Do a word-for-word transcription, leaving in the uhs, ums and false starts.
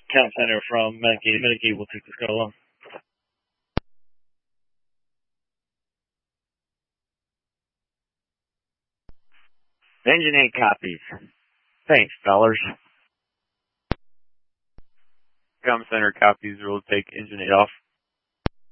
Count Center from Medicaid. Medicaid will take this call along. Engine eight copies. Thanks, fellers. Com Center copies. We'll take Engine eight off.